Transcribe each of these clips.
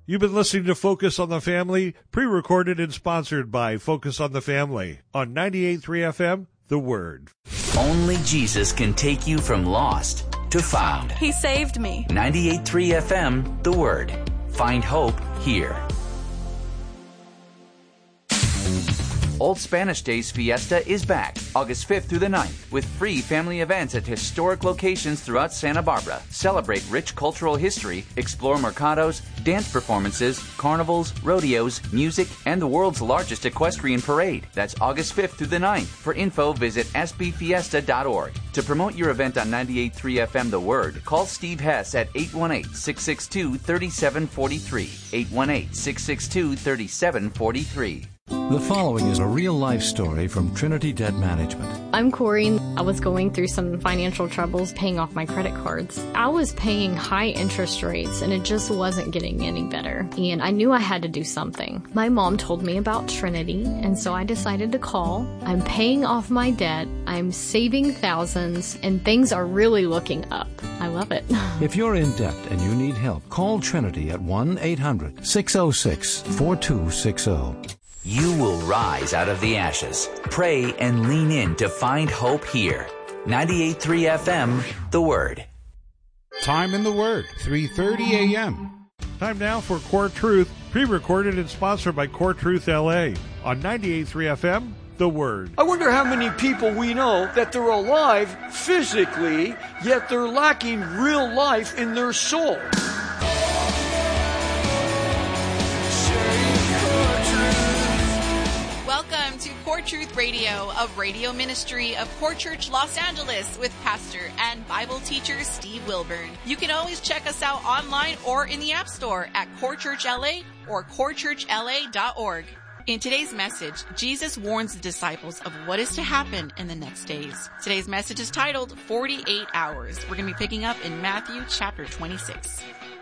You've been listening to Focus on the Family, pre-recorded and sponsored by Focus on the Family on 98.3 FM, The Word. Only Jesus can take you from lost to found. He saved me. 98.3 FM, The Word. Find hope here. Old Spanish Days Fiesta is back August 5th through the 9th with free family events at historic locations throughout Santa Barbara. Celebrate rich cultural history, explore mercados, dance performances, carnivals, rodeos, music, and the world's largest equestrian parade. That's August 5th through the 9th. For info, visit sbfiesta.org. To promote your event on 98.3 FM The Word, call Steve Hess at 818-662-3743. 818-662-3743. The following is a real-life story from Trinity Debt Management. I'm Corey. I was going through some financial troubles paying off my credit cards. I was paying high interest rates and it just wasn't getting any better. And I knew I had to do something. My mom told me about Trinity, and so I decided to call. I'm paying off my debt. I'm saving thousands, and things are really looking up. I love it. If you're in debt and you need help, call Trinity at 1-800-606-4260. You will rise out of the ashes. Pray and lean in to find hope here. 98.3 FM, The Word. Time in the Word, 3:30 a.m. Time now for Core Truth, pre-recorded and sponsored by Core Truth LA on 98.3 FM, The Word. I wonder how many people we know that they're alive physically, yet they're lacking real life in their soul. Welcome to Core Truth Radio, a radio ministry of Core Church Los Angeles with pastor and Bible teacher Steve Wilburn. You can always check us out online or in the App Store at Core Church LA or corechurchla.org. In today's message, Jesus warns the disciples of what is to happen in the next days. Today's message is titled 48 Hours. We're going to be picking up in Matthew chapter 26.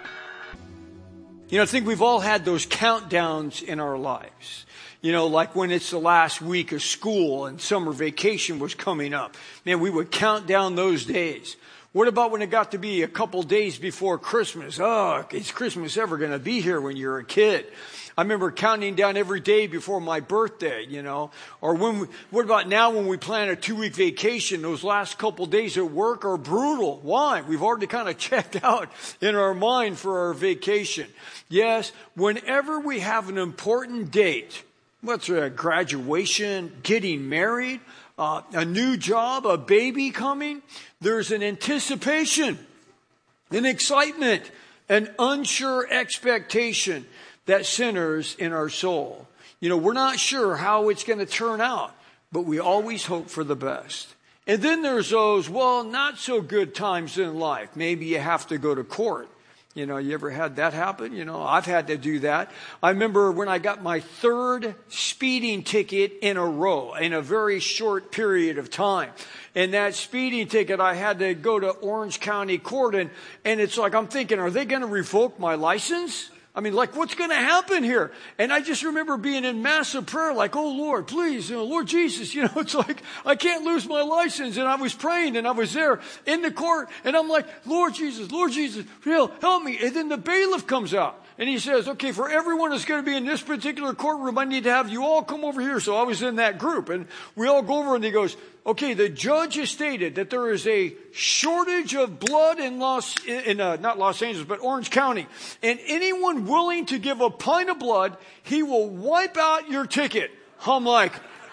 You know, I think we've all had those countdowns in our lives. You know, like when it's the last week of school and summer vacation was coming up. Man, we would count down those days. What about when it got to be a couple days before Christmas? Oh, is Christmas ever going to be here when you're a kid? I remember counting down every day before my birthday, you know. Or what about now when we plan a 2-week vacation? Those last couple days at work are brutal. Why? We've already kind of checked out in our mind for our vacation. Yes, whenever we have an important date, what's a graduation, getting married, a new job, a baby coming, there's an anticipation, an excitement, an unsure expectation that centers in our soul. You know, we're not sure how it's going to turn out, but we always hope for the best. And then there's those, well, not so good times in life. Maybe you have to go to court. You know, you ever had that happen? You know, I've had to do that. I remember when I got my 3rd speeding ticket in a row in a very short period of time. And that speeding ticket, I had to go to Orange County Court. And it's like, I'm thinking, are they going to revoke my license? I mean, like, what's going to happen here? And I just remember being in massive prayer, like, oh, Lord, please, you know, Lord Jesus, you know, it's like, I can't lose my license. And I was praying, and I was there in the court, and I'm like, Lord Jesus, help me. And then the bailiff comes out, and he says, okay, for everyone that's going to be in this particular courtroom, I need to have you all come over here. So I was in that group, and we all go over, and he goes, okay, the judge has stated that there is a shortage of blood in not Los Angeles, but Orange County. And anyone willing to give a pint of blood, he will wipe out your ticket. I'm like,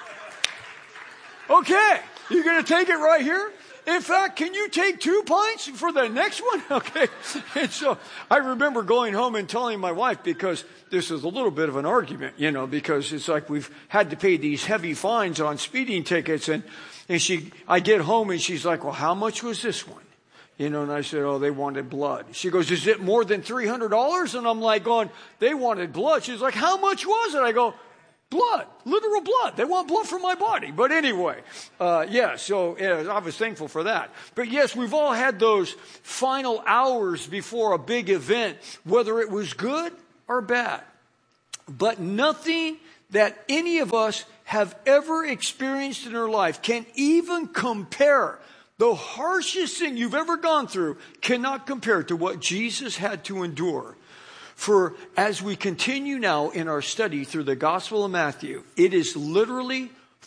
okay, you're going to take it right here? In fact, can you take 2 pints for the next one? Okay. And so I remember going home and telling my wife, because this is a little bit of an argument, you know, because it's like we've had to pay these heavy fines on speeding tickets. And I get home and she's like, well, how much was this one? You know, and I said, oh, they wanted blood. She goes, is it more than $300? And I'm like going, they wanted blood. She's like, how much was it? I go, blood, literal blood. They want blood from my body. But anyway, so I was thankful for that. But yes, we've all had those final hours before a big event, whether it was good or bad. But nothing that any of us have ever experienced in our life can even compare. The harshest thing you've ever gone through cannot compare to what Jesus had to endure For as we continue now in our study through the Gospel of Matthew, it is literally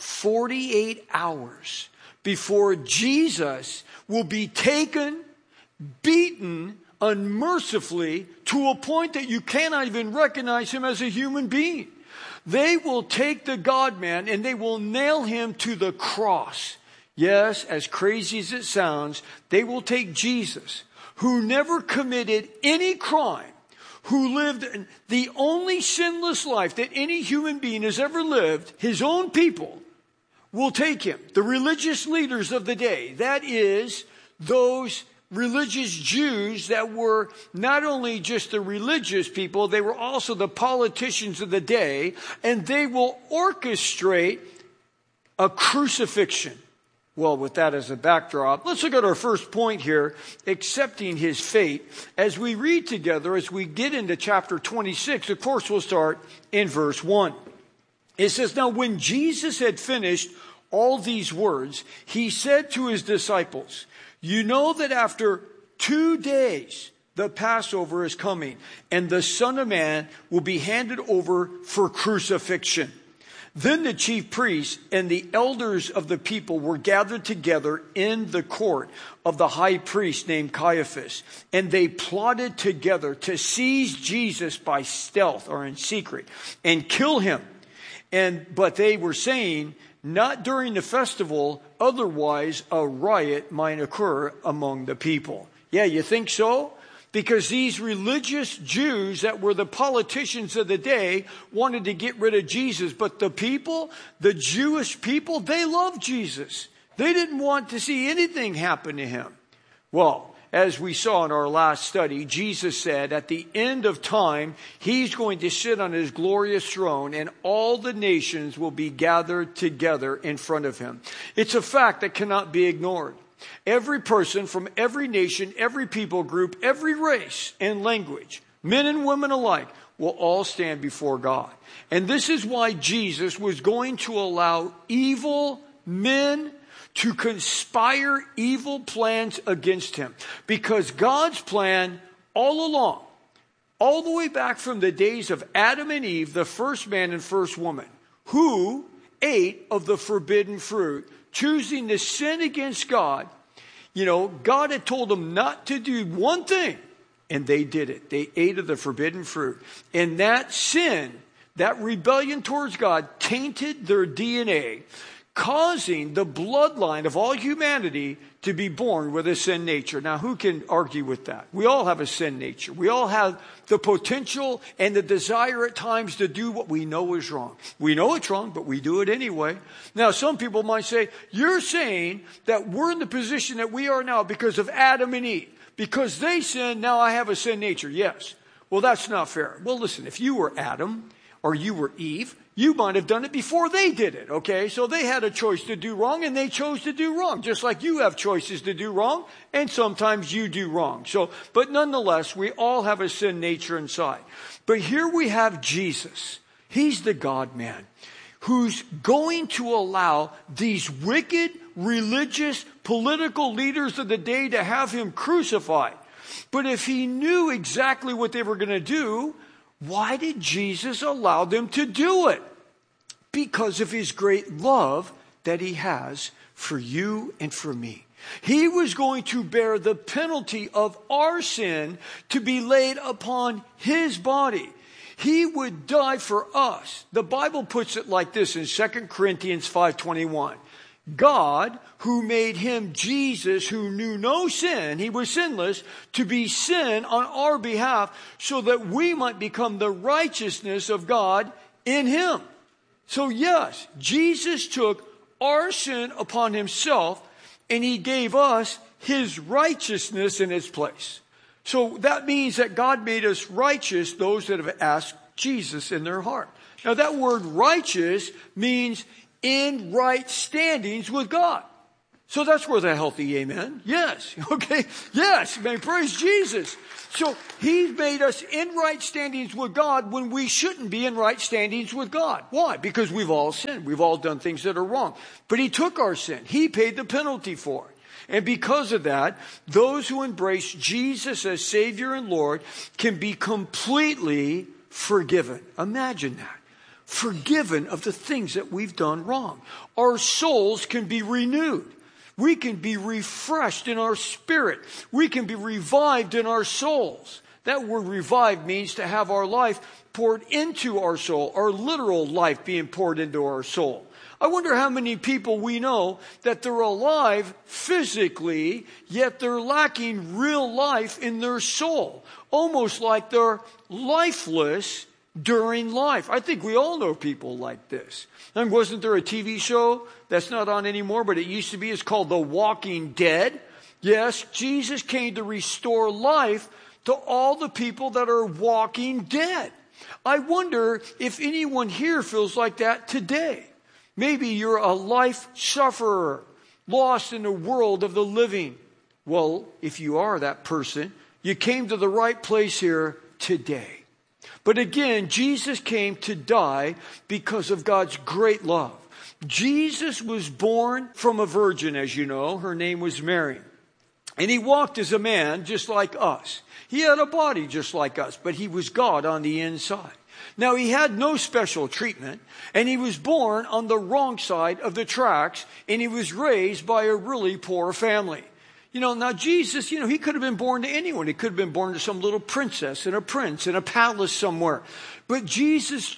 48 hours before Jesus will be taken, beaten unmercifully to a point that you cannot even recognize him as a human being. They will take the God-man and they will nail him to the cross. Yes, as crazy as it sounds, they will take Jesus, who never committed any crime, who lived the only sinless life that any human being has ever lived. His own people will take him, the religious leaders of the day. That is, those religious Jews that were not only just the religious people, they were also the politicians of the day, and they will orchestrate a crucifixion. Well, with that as a backdrop, let's look at our first point here, accepting his fate. As we read together, as we get into chapter 26, of course we'll start in verse 1. It says, "Now when Jesus had finished all these words, he said to his disciples, 'You know that after 2 days the Passover is coming, and the Son of Man will be handed over for crucifixion.' Then the chief priests and the elders of the people were gathered together in the court of the high priest named Caiaphas, and they plotted together to seize Jesus by stealth or in secret and kill him. But they were saying, 'Not during the festival, otherwise a riot might occur among the people.'" Yeah, you think so? Because these religious Jews that were the politicians of the day wanted to get rid of Jesus. But the people, the Jewish people, they loved Jesus. They didn't want to see anything happen to him. Well, as we saw in our last study, Jesus said at the end of time, he's going to sit on his glorious throne and all the nations will be gathered together in front of him. It's a fact that cannot be ignored. Every person from every nation, every people group, every race and language, men and women alike, will all stand before God. And this is why Jesus was going to allow evil men to conspire evil plans against him. Because God's plan all along, all the way back from the days of Adam and Eve, the first man and first woman, who ate of the forbidden fruit, choosing to sin against God. God had told them not to do one thing, and they did it. They ate of the forbidden fruit. And that sin, that rebellion towards God, tainted their DNA, causing the bloodline of all humanity to be born with a sin nature. Now, who can argue with that? We all have a sin nature. We all have the potential and the desire at times to do what we know is wrong. We know it's wrong, but we do it anyway. Now, some people might say, you're saying that we're in the position that we are now because of Adam and Eve. Because they sinned, now I have a sin nature. Yes. Well, that's not fair. Well, listen, if you were Adam or you were Eve, you might have done it before they did it, okay? So they had a choice to do wrong, and they chose to do wrong, just like you have choices to do wrong, and sometimes you do wrong. But nonetheless, we all have a sin nature inside. But here we have Jesus. He's the God-man who's going to allow these wicked, religious, political leaders of the day to have him crucified. But if he knew exactly what they were going to do, why did Jesus allow them to do it? Because of his great love that he has for you and for me. He was going to bear the penalty of our sin to be laid upon his body. He would die for us. The Bible puts it like this in 2 Corinthians 5:21. God, who made him Jesus, who knew no sin, he was sinless, to be sin on our behalf, so that we might become the righteousness of God in him. So yes, Jesus took our sin upon himself, and he gave us his righteousness in its place. So that means that God made us righteous, those that have asked Jesus in their heart. Now that word righteous means in right standings with God. So that's worth a healthy amen. Yes. Okay. Yes. May praise Jesus. So he's made us in right standings with God when we shouldn't be in right standings with God. Why? Because we've all sinned. We've all done things that are wrong. But he took our sin. He paid the penalty for it. And because of that, those who embrace Jesus as Savior and Lord can be completely forgiven. Imagine that. Forgiven of the things that we've done wrong. Our souls can be renewed. We can be refreshed in our spirit. We can be revived in our souls. That word revived means to have our life poured into our soul, our literal life being poured into our soul. I wonder how many people we know that they're alive physically, yet they're lacking real life in their soul. Almost like they're lifeless during life. I think we all know people like this. And wasn't there a TV show that's not on anymore, but it used to be? It's called The Walking Dead. Yes, Jesus came to restore life to all the people that are walking dead. I wonder if anyone here feels like that today. Maybe you're a life sufferer, lost in the world of the living. Well, if you are that person, you came to the right place here today. But again, Jesus came to die because of God's great love. Jesus was born from a virgin, as you know. Her name was Mary. And he walked as a man just like us. He had a body just like us, but he was God on the inside. Now, he had no special treatment, and he was born on the wrong side of the tracks, and he was raised by a really poor family. Now Jesus, he could have been born to anyone. He could have been born to some little princess and a prince in a palace somewhere. But Jesus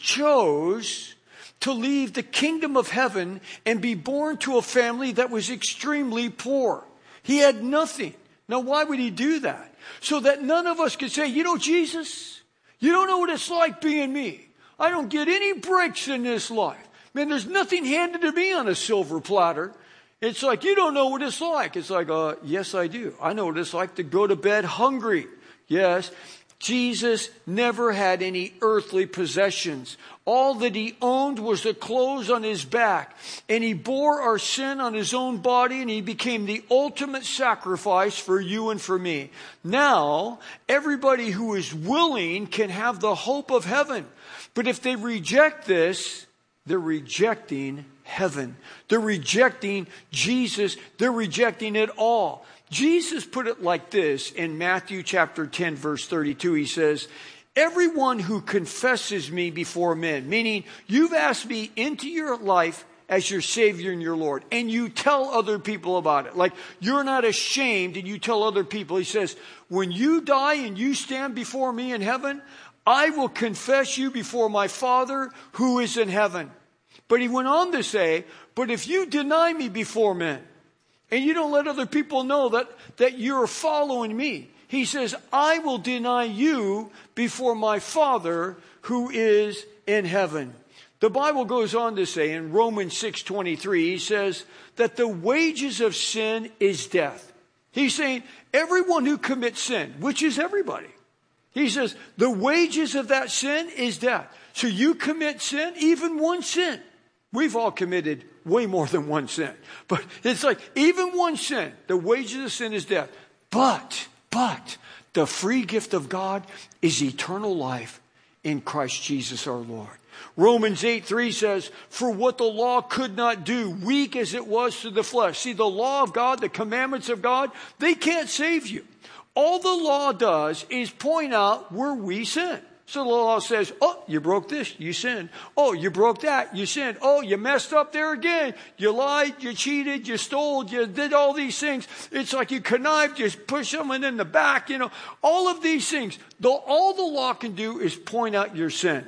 chose to leave the kingdom of heaven and be born to a family that was extremely poor. He had nothing. Now, why would he do that? So that none of us could say, Jesus, you don't know what it's like being me. I don't get any breaks in this life. Man, there's nothing handed to me on a silver platter. It's like, you don't know what it's like. It's like, yes, I do. I know what it's like to go to bed hungry. Yes, Jesus never had any earthly possessions. All that he owned was the clothes on his back. And he bore our sin on his own body, and he became the ultimate sacrifice for you and for me. Now, everybody who is willing can have the hope of heaven. But if they reject this, they're rejecting heaven. They're rejecting Jesus. They're rejecting it all. Jesus put it like this in Matthew chapter 10, verse 32. He says, everyone who confesses me before men, meaning you've asked me into your life as your Savior and your Lord, and you tell other people about it. Like you're not ashamed and you tell other people. He says, when you die and you stand before me in heaven, I will confess you before my Father who is in heaven. But he went on to say, but if you deny me before men, and you don't let other people know that you're following me, he says, I will deny you before my Father who is in heaven. The Bible goes on to say in Romans 6:23, he says that the wages of sin is death. He's saying everyone who commits sin, which is everybody, he says the wages of that sin is death. So you commit sin, even one sin. We've all committed way more than one sin. But it's like, even one sin, the wages of sin is death. But the free gift of God is eternal life in Christ Jesus our Lord. Romans 8:3 says, for what the law could not do, weak as it was through the flesh. See, the law of God, the commandments of God, they can't save you. All the law does is point out where we sin. So the law says, oh, you broke this, you sinned. Oh, you broke that, you sinned. Oh, you messed up there again. You lied, you cheated, you stole, you did all these things. It's like you connived, you pushed someone in the back, all of these things. All the law can do is point out your sin.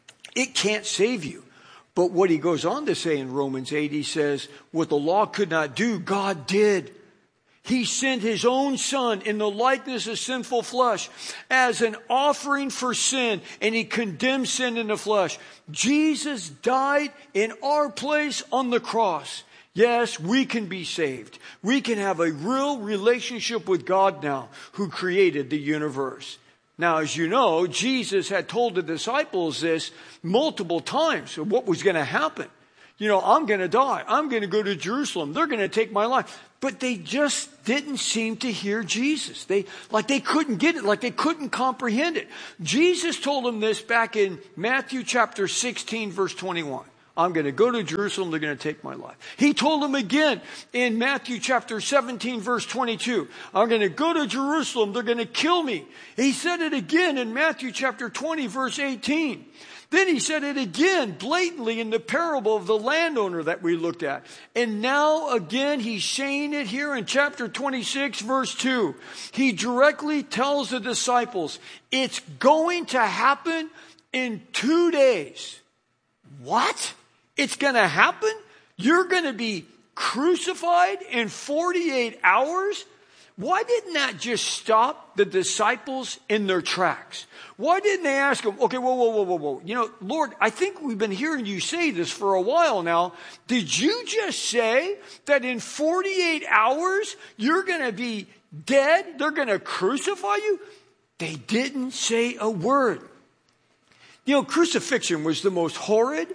It can't save you. But what he goes on to say in Romans 8, he says, what the law could not do, God did. He sent his own son in the likeness of sinful flesh as an offering for sin, and he condemned sin in the flesh. Jesus died in our place on the cross. Yes, we can be saved. We can have a real relationship with God now, who created the universe. Now, as you know, Jesus had told the disciples this multiple times of what was going to happen. I'm going to die. I'm going to go to Jerusalem. They're going to take my life. But they just didn't seem to hear Jesus. They couldn't get it, like they couldn't comprehend it. Jesus told them this back in Matthew chapter 16, verse 21. I'm going to go to Jerusalem. They're going to take my life. He told them again in Matthew chapter 17, verse 22. I'm going to go to Jerusalem. They're going to kill me. He said it again in Matthew chapter 20, verse 18. Then he said it again blatantly in the parable of the landowner that we looked at. And now again he's saying it here in chapter 26 verse 2. He directly tells the disciples, it's going to happen in 2 days. What? It's going to happen? You're going to be crucified in 48 hours? Why didn't that just stop the disciples in their tracks? Why didn't they ask them, okay, whoa. You know, Lord, I think we've been hearing you say this for a while now. Did you just say that in 48 hours you're going to be dead? They're going to crucify you? They didn't say a word. You know, crucifixion was the most horrid,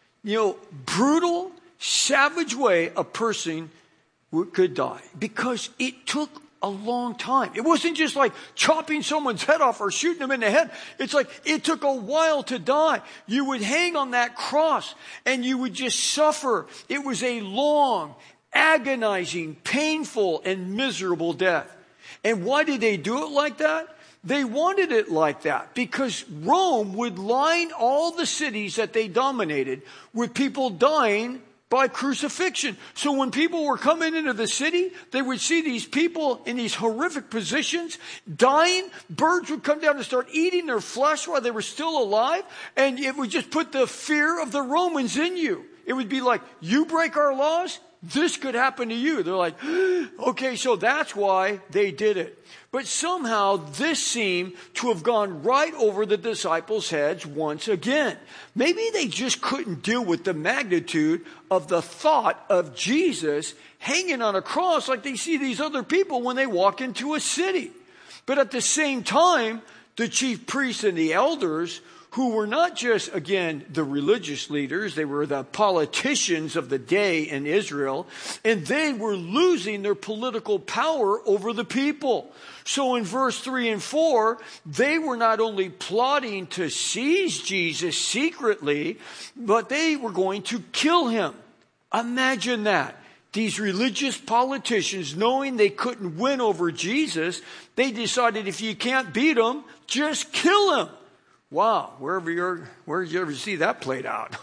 brutal, savage way a person could die because it took a long time. It wasn't just like chopping someone's head off or shooting them in the head. It's like it took a while to die. You would hang on that cross and you would just suffer. It was a long, agonizing, painful, and miserable death. And why did they do it like that? They wanted it like that because Rome would line all the cities that they dominated with people dying by crucifixion. So when people were coming into the city, they would see these people in these horrific positions, dying. Birds would come down and start eating their flesh while they were still alive. And it would just put the fear of the Romans in you. It would be like, you break our laws, this could happen to you. They're like, okay, so that's why they did it. But somehow this seemed to have gone right over the disciples' heads once again. Maybe they just couldn't deal with the magnitude of the thought of Jesus hanging on a cross like they see these other people when they walk into a city. But at the same time, the chief priests and the elders, who were not just, again, the religious leaders, they were the politicians of the day in Israel, and they were losing their political power over the people. So in verse 3 and 4, they were not only plotting to seize Jesus secretly, but they were going to kill him. Imagine that. These religious politicians, knowing they couldn't win over Jesus, they decided if you can't beat him, just kill him. Wow, where did you ever see that played out?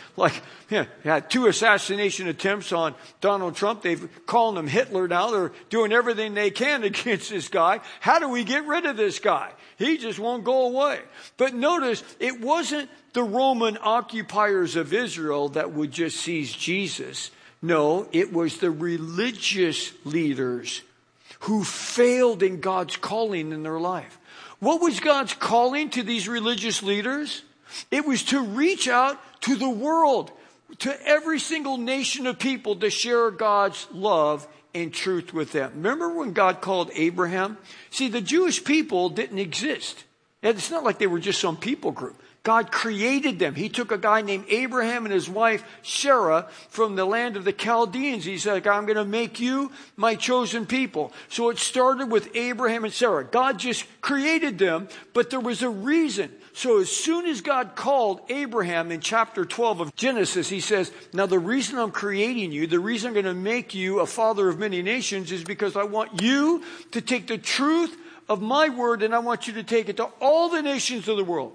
Had 2 assassination attempts on Donald Trump. They've called him Hitler now. They're doing everything they can against this guy. How do we get rid of this guy? He just won't go away. But notice, it wasn't the Roman occupiers of Israel that would just seize Jesus. No, it was the religious leaders who failed in God's calling in their life. What was God's calling to these religious leaders? It was to reach out to the world, to every single nation of people, to share God's love and truth with them. Remember when God called Abraham? See, the Jewish people didn't exist. And it's not like they were just some people group. God created them. He took a guy named Abraham and his wife Sarah from the land of the Chaldeans. He said, I'm going to make you my chosen people. So it started with Abraham and Sarah. God just created them, but there was a reason. So as soon as God called Abraham in chapter 12 of Genesis, he says, now the reason I'm creating you, the reason I'm going to make you a father of many nations is because I want you to take the truth of my word and I want you to take it to all the nations of the world.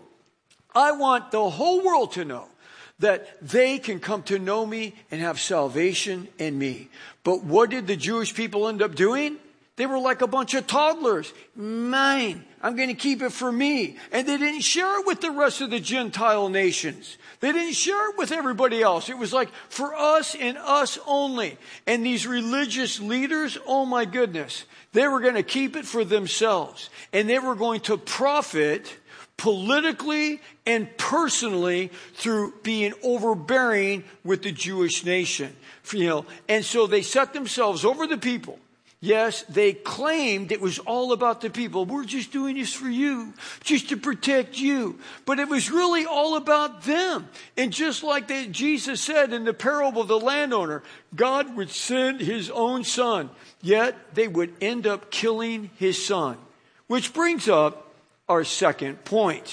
I want the whole world to know that they can come to know me and have salvation in me. But what did the Jewish people end up doing? They were like a bunch of toddlers. Mine. I'm going to keep it for me. And they didn't share it with the rest of the Gentile nations. They didn't share it with everybody else. It was like for us and us only. And these religious leaders, oh my goodness, they were going to keep it for themselves. And they were going to profit politically and personally through being overbearing with the Jewish nation. And so they set themselves over the people. Yes, they claimed it was all about the people. We're just doing this for you, just to protect you. But it was really all about them. And just like Jesus said in the parable of the landowner, God would send his own son, yet they would end up killing his son. Which brings up our second point.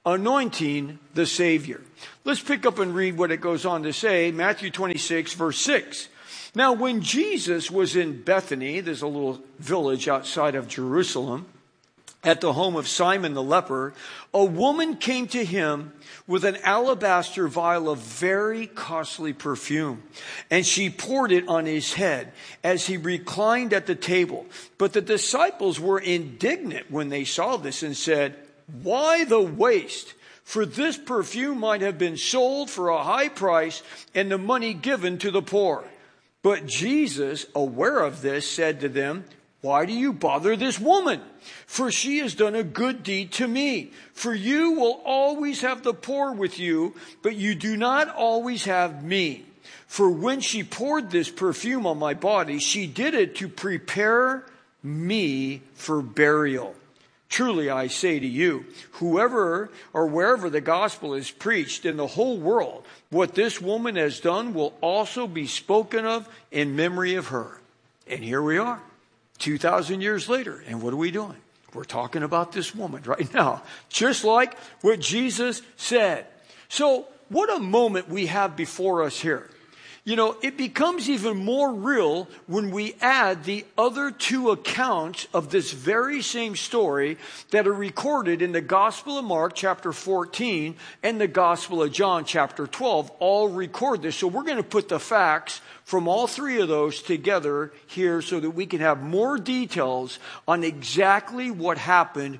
anointing the Savior. Let's pick up and read what it goes on to say. Matthew 26, verse 6. Now, when Jesus was in Bethany, there's a little village outside of Jerusalem, at the home of Simon the leper, a woman came to him with an alabaster vial of very costly perfume, and she poured it on his head as he reclined at the table. But the disciples were indignant when they saw this and said, "Why the waste? For this perfume might have been sold for a high price and the money given to the poor." But Jesus, aware of this, said to them, "Why do you bother this woman? For she has done a good deed to me. For you will always have the poor with you, but you do not always have me. For when she poured this perfume on my body, she did it to prepare me for burial. Truly I say to you, whoever or wherever the gospel is preached in the whole world, what this woman has done will also be spoken of in memory of her." And here we are, 2,000 years later. And what are we doing? We're talking about this woman right now, just like what Jesus said. So what a moment we have before us here. You know, it becomes even more real when we add the other two accounts of this very same story that are recorded in the Gospel of Mark, chapter 14, and the Gospel of John, chapter 12, all record this. So we're going to put the facts from all three of those together here so that we can have more details on exactly what happened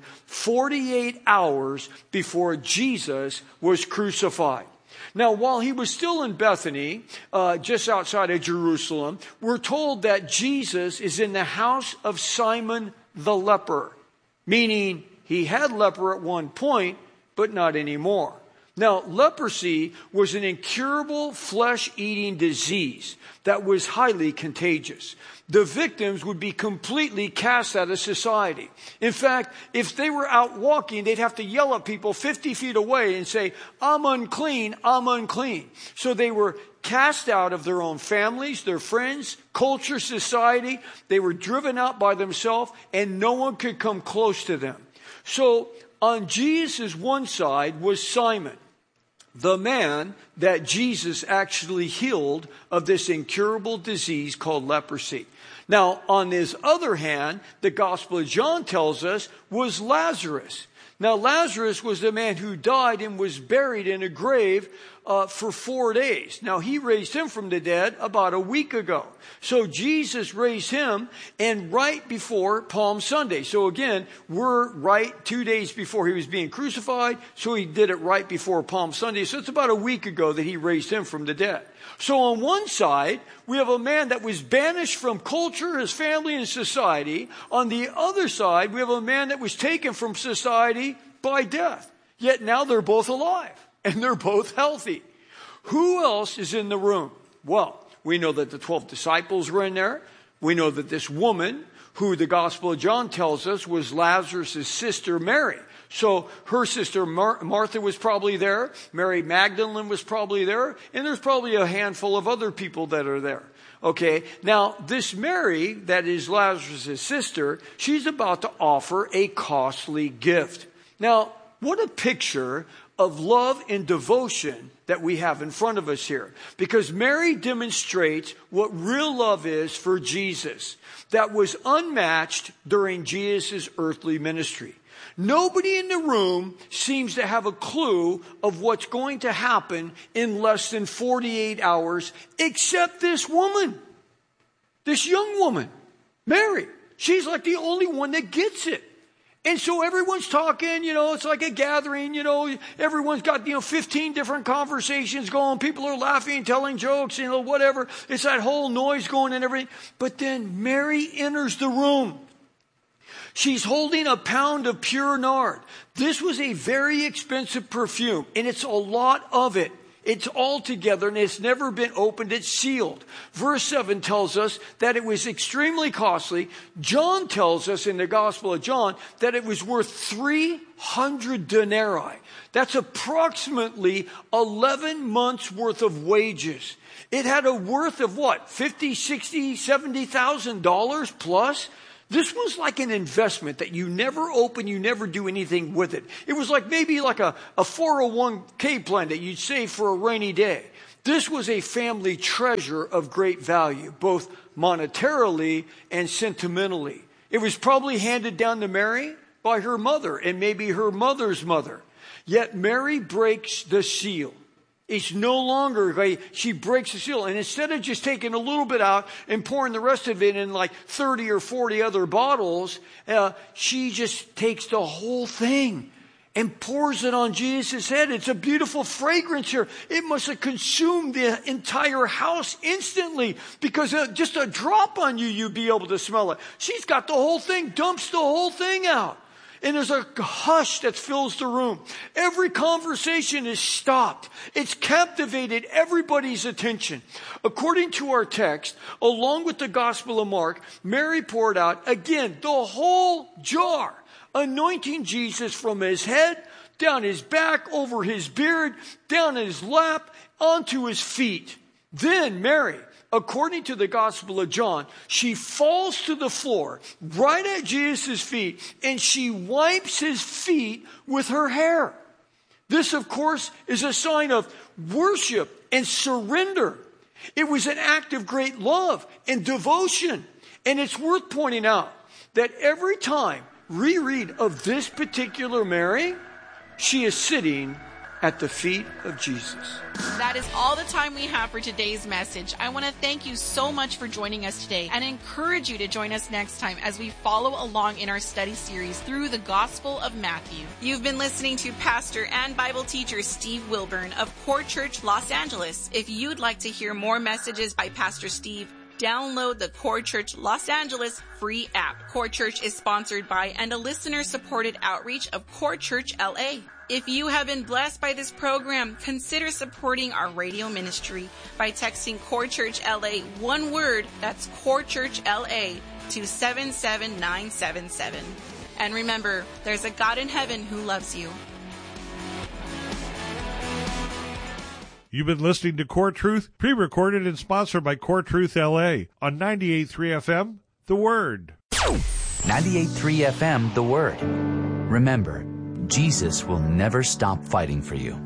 48 hours before Jesus was crucified. Now, while he was still in Bethany, just outside of Jerusalem, we're told that Jesus is in the house of Simon the leper, meaning he had leper at one point, but not anymore. Now, leprosy was an incurable flesh-eating disease that was highly contagious. The victims would be completely cast out of society. In fact, if they were out walking, they'd have to yell at people 50 feet away and say, "I'm unclean, I'm unclean." So they were cast out of their own families, their friends, culture, society. They were driven out by themselves, and no one could come close to them. So on Jesus' one side was Simon, the man that Jesus actually healed of this incurable disease called leprosy. Now, on his other hand, the Gospel of John tells us was Lazarus. Now, Lazarus was the man who died and was buried in a grave for 4 days. Now, he raised him from the dead about a week ago. So Jesus raised him, and right before Palm Sunday. So again, we're right 2 days before he was being crucified. So he did it right before Palm Sunday. So it's about a week ago that he raised him from the dead. So on one side, we have a man that was banished from culture, his family, and society. On the other side, we have a man that was taken from society by death. Yet now they're both alive, and they're both healthy. Who else is in the room? Well, we know that the 12 disciples were in there. We know that this woman, who the Gospel of John tells us was Lazarus' sister Mary. So her sister Martha was probably there. Mary Magdalene was probably there. And there's probably a handful of other people that are there. Okay, now this Mary, that is Lazarus' sister, she's about to offer a costly gift. Now, what a picture of love and devotion that we have in front of us here. Because Mary demonstrates what real love is for Jesus that was unmatched during Jesus' earthly ministry. Nobody in the room seems to have a clue of what's going to happen in less than 48 hours, except this woman, this young woman, Mary. She's like the only one that gets it. And so everyone's talking, it's like a gathering, everyone's got, 15 different conversations going. People are laughing, telling jokes, whatever. It's that whole noise going and everything. But then Mary enters the room. She's holding a pound of pure nard. This was a very expensive perfume, and it's a lot of it. It's all together, and it's never been opened. It's sealed. Verse 7 tells us that it was extremely costly. John tells us in the Gospel of John that it was worth 300 denarii. That's approximately 11 months' worth of wages. It had a worth of what? $50,000, $60,000, $70,000 plus? This was like an investment that you never open, you never do anything with it. It was like maybe like a 401k plan that you'd save for a rainy day. This was a family treasure of great value, both monetarily and sentimentally. It was probably handed down to Mary by her mother and maybe her mother's mother. Yet Mary breaks the seal. It's no longer, she breaks the seal. And instead of just taking a little bit out and pouring the rest of it in like 30 or 40 other bottles, she just takes the whole thing and pours it on Jesus' head. It's a beautiful fragrance here. It must have consumed the entire house instantly, because just a drop on you, you'd be able to smell it. She's got the whole thing, dumps the whole thing out. And there's a hush that fills the room. Every conversation is stopped. It's captivated everybody's attention. According to our text, along with the Gospel of Mark, Mary poured out, again, the whole jar, anointing Jesus from his head, down his back, over his beard, down his lap, onto his feet. Then Mary, according to the Gospel of John, she falls to the floor right at Jesus' feet, and she wipes his feet with her hair. This, of course, is a sign of worship and surrender. It was an act of great love and devotion. And it's worth pointing out that every time we read of this particular Mary, she is sitting at the feet of Jesus. That is all the time we have for today's message. I want to thank you so much for joining us today and encourage you to join us next time as we follow along in our study series through the Gospel of Matthew. You've been listening to Pastor and Bible teacher Steve Wilburn of Core Church Los Angeles. If you'd like to hear more messages by Pastor Steve, download the Core Church Los Angeles free app. Core Church is sponsored by and a listener-supported outreach of Core Church LA. If you have been blessed by this program, consider supporting our radio ministry by texting Core Church LA, one word, that's Core Church LA, to 77977. And remember, there's a God in heaven who loves you. You've been listening to Core Truth, pre-recorded and sponsored by Core Truth LA on 98.3 FM, The Word. 98.3 FM, The Word. Remember, Jesus will never stop fighting for you.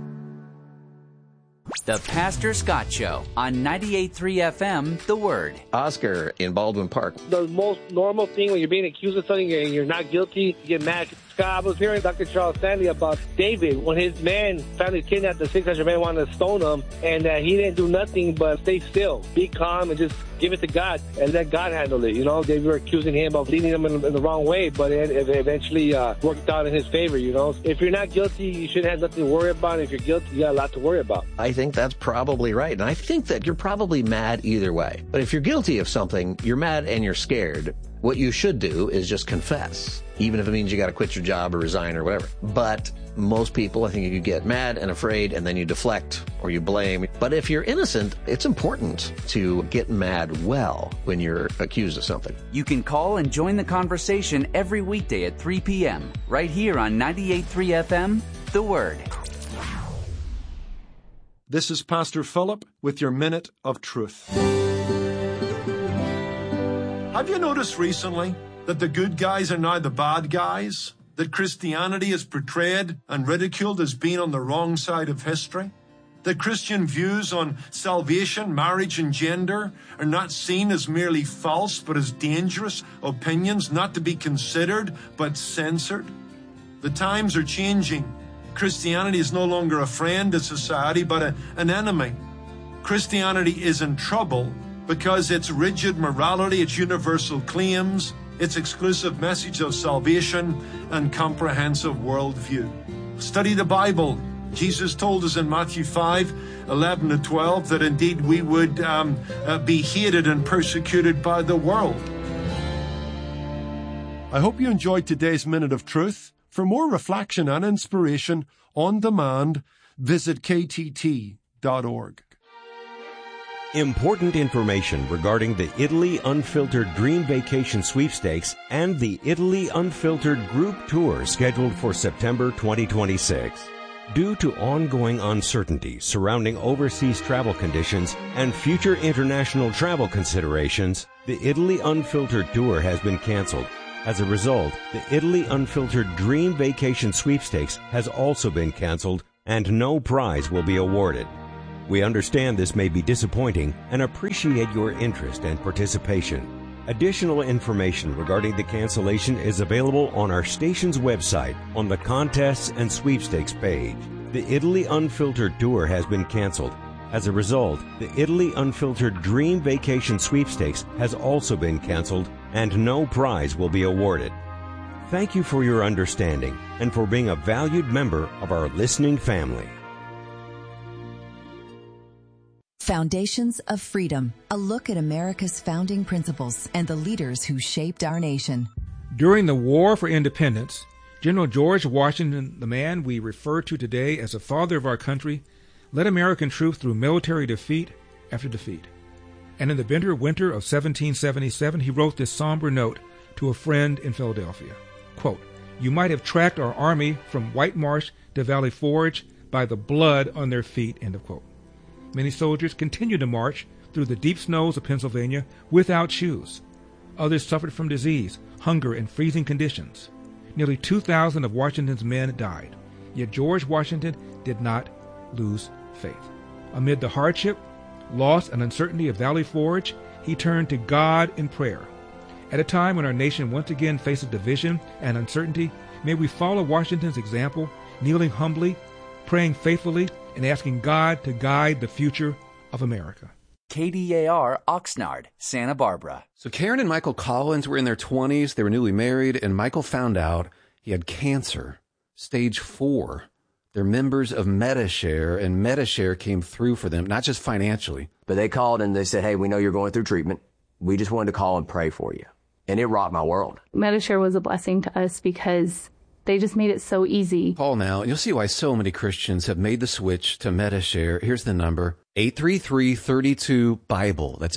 The Pastor Scott Show on 98.3 FM, The Word. Oscar in Baldwin Park. The most normal thing when you're being accused of something and you're not guilty, you get mad. Scott, I was hearing Dr. Charles Stanley about David when his man finally kidnapped the 600 men, wanted to stone him, and he didn't do nothing but stay still, be calm, and just give it to God and let God handle it. You know, they were accusing him of leading them in the wrong way, but it eventually worked out in his favor. You know, if you're not guilty, you shouldn't have nothing to worry about. If you're guilty, you got a lot to worry about. I think that's probably right, and I think that you're probably mad either way. But if you're guilty of something, you're mad and you're scared. What you should do is just confess, even if it means you got to quit your job or resign or whatever. But most people, I think you get mad and afraid and then you deflect or you blame. But if you're innocent, it's important to get mad well when you're accused of something. You can call and join the conversation every weekday at 3 p.m. right here on 98.3 FM, The Word. This is Pastor Philip with your Minute of Truth. Have you noticed recently that the good guys are now the bad guys? That Christianity is portrayed and ridiculed as being on the wrong side of history? That Christian views on salvation, marriage, and gender are not seen as merely false, but as dangerous opinions, not to be considered, but censored? The times are changing. Christianity is no longer a friend to society, but an enemy. Christianity is in trouble because its rigid morality, its universal claims, its exclusive message of salvation, and comprehensive worldview. Study the Bible. Jesus told us in Matthew 5:11-12 that indeed we would be hated and persecuted by the world. I hope you enjoyed today's Minute of Truth. For more reflection and inspiration on demand, visit ktt.org. Important information regarding the Italy Unfiltered Dream Vacation Sweepstakes and the Italy Unfiltered Group Tour scheduled for September 2026. Due to ongoing uncertainty surrounding overseas travel conditions and future international travel considerations, the Italy Unfiltered Tour has been canceled. As a result, the Italy Unfiltered Dream Vacation Sweepstakes has also been canceled, and no prize will be awarded. We understand this may be disappointing and appreciate your interest and participation. Additional information regarding the cancellation is available on our station's website on the Contests and Sweepstakes page. The Italy Unfiltered Tour has been canceled. As a result, the Italy Unfiltered Dream Vacation Sweepstakes has also been canceled, and no prize will be awarded. Thank you for your understanding and for being a valued member of our listening family. Foundations of Freedom, a look at America's founding principles and the leaders who shaped our nation. During the War for Independence, General George Washington, the man we refer to today as the father of our country, led American troops through military defeat after defeat. And in the bitter winter of 1777, he wrote this somber note to a friend in Philadelphia. Quote, "You might have tracked our army from White Marsh to Valley Forge by the blood on their feet," end of quote. Many soldiers continued to march through the deep snows of Pennsylvania without shoes. Others suffered from disease, hunger, and freezing conditions. Nearly 2,000 of Washington's men died. Yet George Washington did not lose faith. Amid the hardship, loss, and uncertainty of Valley Forge, he turned to God in prayer. At a time when our nation once again faces division and uncertainty, may we follow Washington's example, kneeling humbly, praying faithfully, and asking God to guide the future of America. KDAR Oxnard, Santa Barbara. So Karen and Michael Collins were in their 20s. They were newly married, and Michael found out he had cancer, stage 4. They're members of Medi-Share, and Medi-Share came through for them, not just financially. But they called and they said, "Hey, we know you're going through treatment. We just wanted to call and pray for you." And it rocked my world. Medi-Share was a blessing to us because they just made it so easy. Call now, and you'll see why so many Christians have made the switch to Medi-Share. Here's the number, 833-32-BIBLE. That's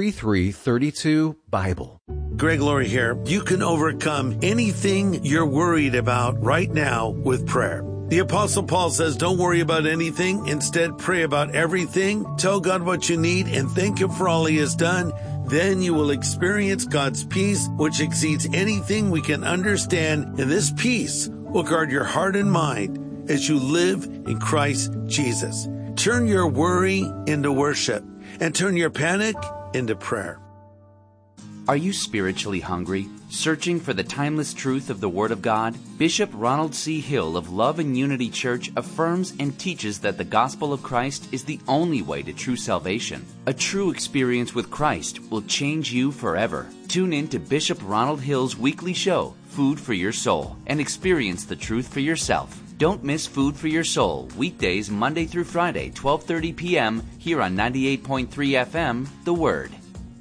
833-32-BIBLE. Greg Laurie here. You can overcome anything you're worried about right now with prayer. The Apostle Paul says, don't worry about anything. Instead, pray about everything. Tell God what you need and thank Him for all He has done. Then you will experience God's peace, which exceeds anything we can understand. And this peace will guard your heart and mind as you live in Christ Jesus. Turn your worry into worship and turn your panic into prayer. Are you spiritually hungry? Searching for the timeless truth of the Word of God? Bishop Ronald C. Hill of Love and Unity Church affirms and teaches that the gospel of Christ is the only way to true salvation. A true experience with Christ will change you forever. Tune in to Bishop Ronald Hill's weekly show, Food for Your Soul, and experience the truth for yourself. Don't miss Food for Your Soul, weekdays Monday through Friday, 12:30 p.m. here on 98.3 FM, The Word.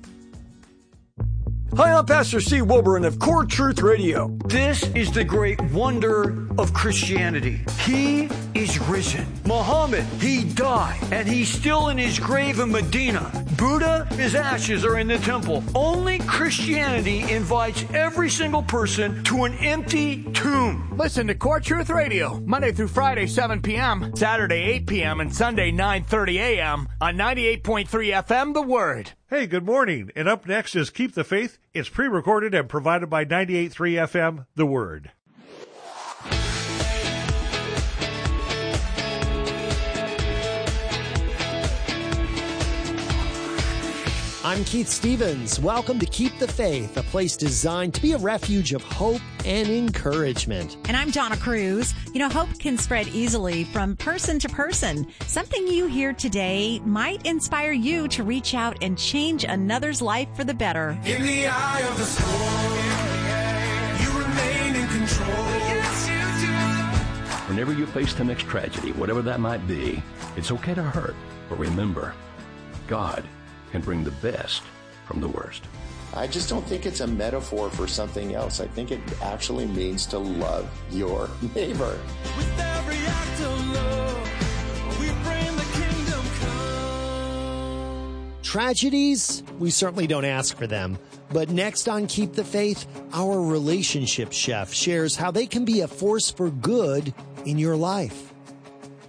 Hi, I'm Pastor Steve Wilburn of Core Truth Radio. This is the great wonder of Christianity. He is risen. Muhammad, he died, and he's still in his grave in Medina. Buddha, his ashes are in the temple. Only Christianity invites every single person to an empty tomb. Listen to Core Truth Radio, Monday through Friday, 7 p.m., Saturday, 8 p.m., and Sunday, 9:30 a.m. on 98.3 FM, The Word. Hey, good morning. And up next is Keep the Faith. It's pre-recorded and provided by 98.3 FM, The Word. I'm Keith Stevens. Welcome to Keep the Faith, a place designed to be a refuge of hope and encouragement. And I'm Donna Cruz. You know, hope can spread easily from person to person. Something you hear today might inspire you to reach out and change another's life for the better. In the eye of the storm, you remain in control. Yes, you do. Whenever you face the next tragedy, whatever that might be, it's okay to hurt. But remember, God can bring the best from the worst. I just don't think it's a metaphor for something else. I think it actually means to love your neighbor. With every act of love, we bring the kingdom come. Tragedies, we certainly don't ask for them. But next on Keep the Faith, our relationship chef shares how they can be a force for good in your life.